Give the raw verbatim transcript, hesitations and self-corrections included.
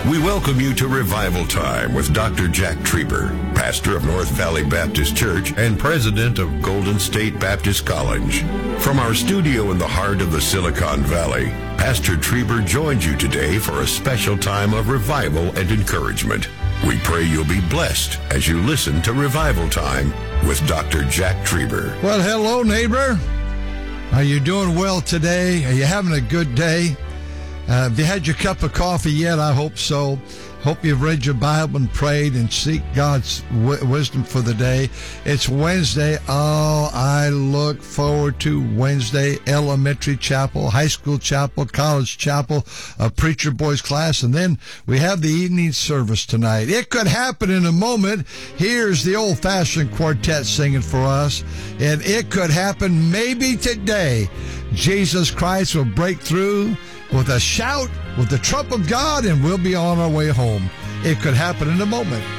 We welcome you to Revival Time with Doctor Jack Trieber, pastor of North Valley Baptist Church and president of Golden State Baptist College. From our studio in the heart of the Silicon Valley, Pastor Trieber joins you today for a special time of revival and encouragement. We pray you'll be blessed as you listen to Revival Time with Doctor Jack Trieber. Well, hello, neighbor. Are you doing well today? Are you having a good day? Uh, have you had your cup of coffee yet? I hope so. Hope you've read your Bible and prayed and seek God's w- wisdom for the day. It's Wednesday. Oh, I look forward to Wednesday. Elementary chapel, high school chapel, college chapel, a preacher boys class, and then we have the evening service tonight. It could happen in a moment. Here's the old-fashioned quartet singing for us, and it could happen maybe today. Jesus Christ will break through with a shout, with the trump of God, and we'll be on our way home. It could happen in a moment.